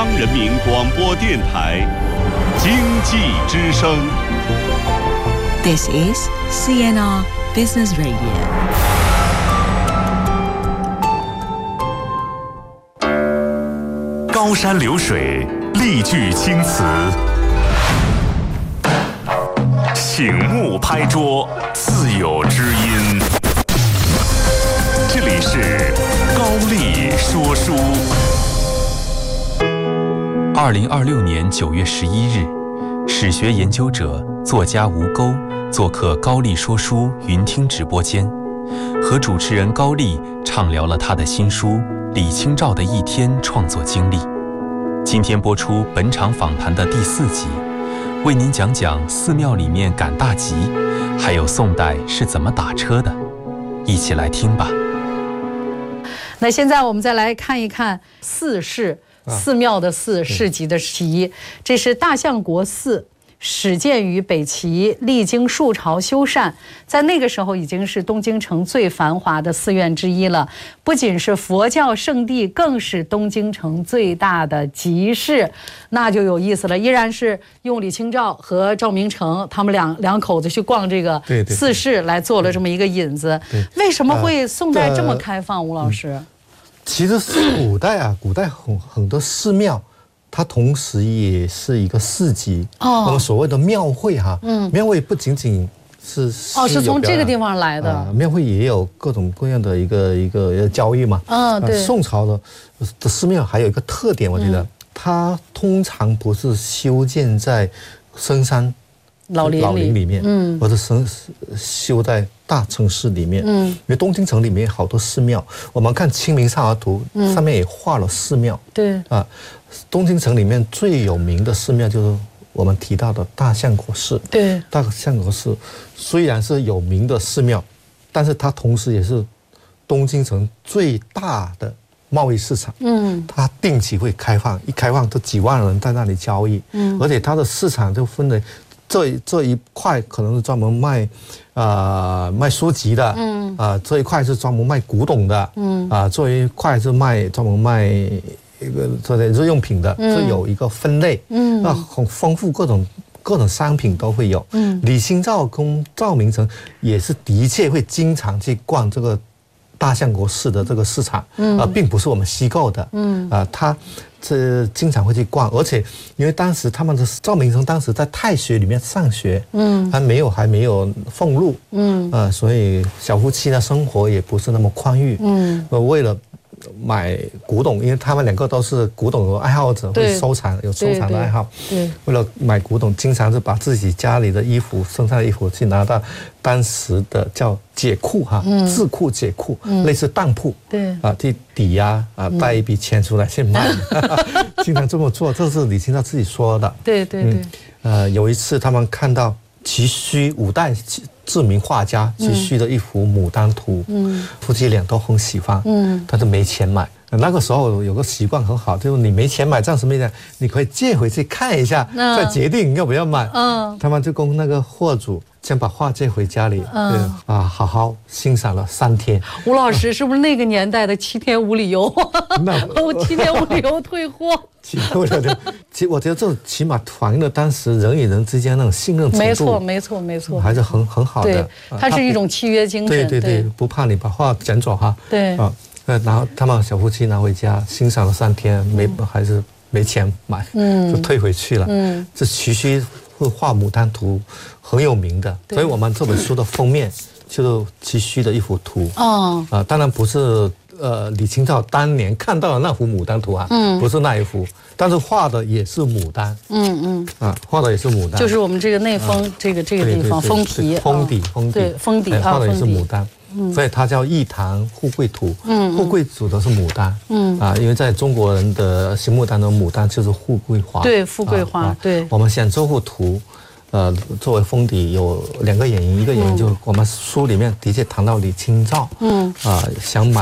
央人民广播电台经济之声。 This is CNR Business Radio。 高山流水，丽句青词，醒目拍桌，自有知音。这里是高丽说书。 2026年9月11日，史学研究者、作家吴钩做客高丽说书云听直播间，和主持人高丽畅聊了他的新书《李清照的一天》创作经历。今天播出本场访谈的第4集，为您讲讲寺庙里面赶大集，还有宋代是怎么打车的，一起来听吧。 那现在我们再来看一看寺市，寺庙的寺，市集的集，这是大相国寺。始建于北齐，历经数朝修缮，在那个时候已经是东京城最繁华的寺院之一了。不仅是佛教圣地，更是东京城最大的集市，那就有意思了。依然是用李清照和赵明诚他们两口子去逛这个寺市来做了这么一个引子。为什么会宋代这么开放？吴老师， 其实是古代很多寺庙。它同时也是一个市集，我们所谓的庙会哈，庙会不仅仅是是从这个地方来的， 庙会也有各种各样的一个交易嘛，对。宋朝的寺庙还有一个特点，我觉得它通常不是修建在深山老林里面，或者修在大城市里面，因为东京城里面好多寺庙，我们看《清明上河图》上面也画了寺庙，对啊。东京城里面最有名的寺庙就是我们提到的大相国寺。对，大相国寺虽然是有名的寺庙，但是它同时也是东京城最大的贸易市场。它定期会开放，一开放都几万人在那里交易。而且它的市场就分为这一块可能是专门卖书籍的，这一块是专门卖古董的，这一块是专门卖一个做的日用品的，是有一个分类，那很丰富，各种商品都会有。李清照跟赵明诚也是的确会经常去逛这个大相国寺的这个市场，并不是我们虚构的，他这经常会去逛，而且因为当时赵明诚当时在太学里面上学，还没有俸禄，所以小夫妻的生活也不是那么宽裕，为了买古董，因为他们两个都是古董的爱好者，会有收藏的爱好。为了买古董，经常是把自己家里的衣服、剩下的衣服去拿到当时的叫解库智库解库，类似当铺，去抵押带一笔钱出来去卖，经常这么做。这是李清照自己说的。有一次他们看到齐圩5代知名画家齐圩的一幅《牡丹图》，夫妻俩都很喜欢，但是没钱买。那个时候有个习惯很好，就是你没钱买，暂时没钱，你可以借回去看一下，再决定要不要买。他们就跟那个货主先把画借回家里，好好欣赏了3天。 吴老师是不是那个年代的7天无理由？7天无理由退货。 其实我觉得这起码反映了当时人与人之间那种信任程度。 没错， 还是很好的。 它是一种契约精神。 对，不怕你把画捡走哈。然后他们小夫妻拿回家欣赏了3天，还是没钱买，就退回去了。这齐圩会画《牡丹图》很有名的，所以我们这本书的封面就是齐圩的一幅图。当然不是李清照当年看到的那幅牡丹图不是那一幅，但是画的也是牡丹。画的也是牡丹， 就是我们这个内封这个地方封皮， 封底， 对，封底画的也是牡丹。所以它叫《一堂富贵图》，富贵指的是牡丹，因为在中国人的心目当中，牡丹就是富贵花， 对，富贵花，对。 我们选这幅图，作为封底有2个原因，一个原因就是我们书里面的确谈到李清照，想买